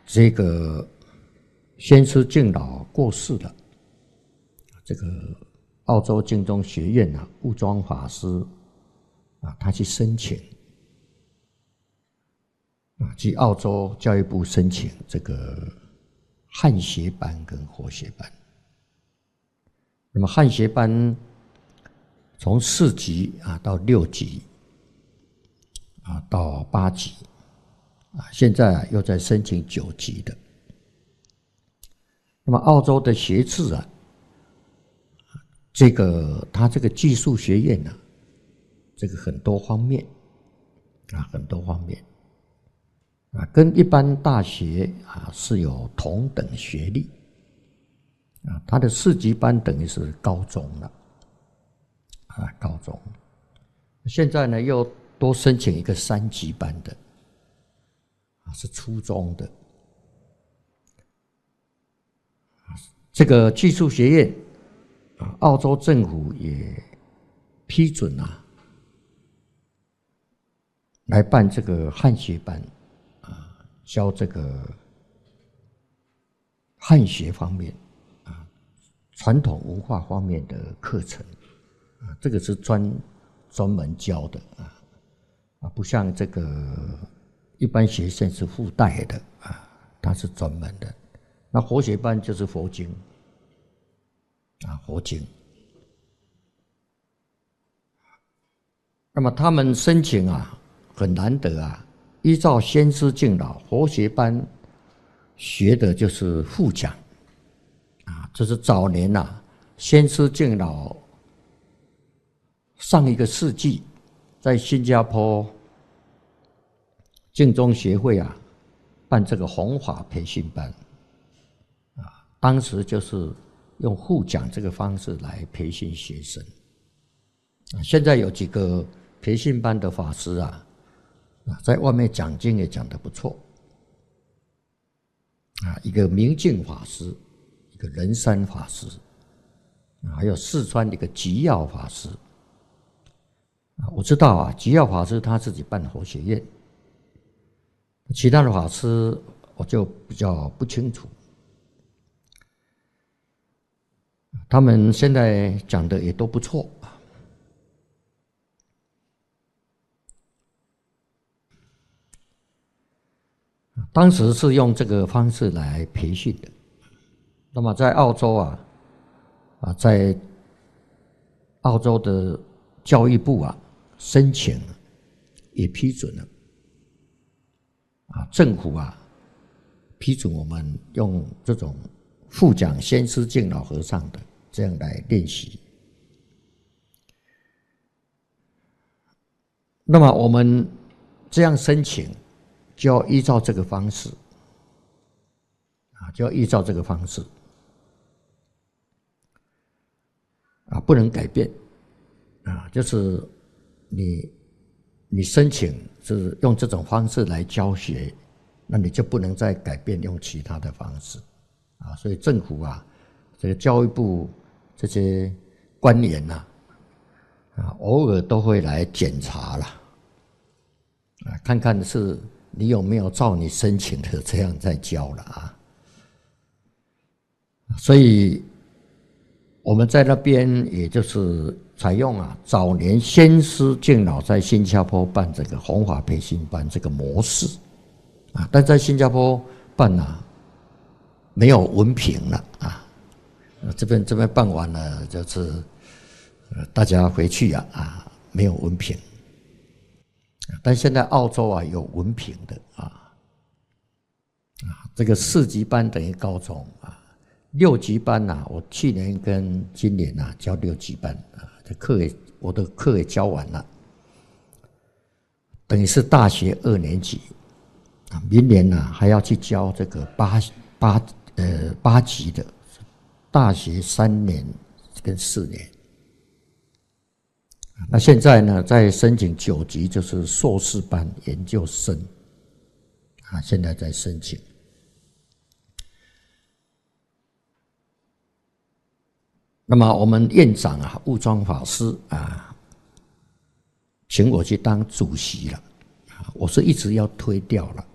这个先师敬老过世了，这个澳洲净宗学院悟庄法师他去申请去澳洲教育部申请这个汉学班跟活学班。那么汉学班从4级到6级到8级现在又在申请9级的。那么澳洲的学制它这个技术学院这个很多方面跟一般大学是有同等学历它的4级班等于是高中了高中。现在呢又多申请一个3级班的是初中的。这个技术学院澳洲政府也批准来办这个汉学班教这个汉学方面传统文化方面的课程这个是专门教的不像这个一般学生是附带的它是专门的。那活学班就是佛经佛经。那么他们申请很难得依照先师敬老活学班学的就是复讲这是早年先师敬老上一个世纪在新加坡净宗学会办这个弘法培训班当时就是用互讲这个方式来培训学生现在有几个培训班的法师在外面讲经也讲得不错一个明镜法师，一个仁山法师还有四川的一个吉耀法师我知道吉耀法师他自己办佛学院，其他的法师我就比较不清楚。他们现在讲的也都不错当时是用这个方式来培训的。那么在澳洲在澳洲的教育部申请也批准了政府批准我们用这种复讲先师敬老和尚的这样来练习。那么我们这样申请就要依照这个方式不能改变就是你申请是用这种方式来教学，那你就不能再改变用其他的方式所以政府这个教育部这些官员偶尔都会来检查了看看是你有没有照你申请的这样在教了所以我们在那边也就是采用早年先师敬老在新加坡办这个弘法培训班这个模式但在新加坡办没有文凭了这边办完了就是大家回去没有文凭，但现在澳洲有文凭的这个4级班等于高中6级班我去年跟今年教6级班我的课也教完了，等于是大学2年级明年还要去教这个8级的大学3年跟4年。那现在呢在申请9级就是硕士班研究生现在在申请。那么我们院长悟庄法师请我去当主席了我是一直要推掉了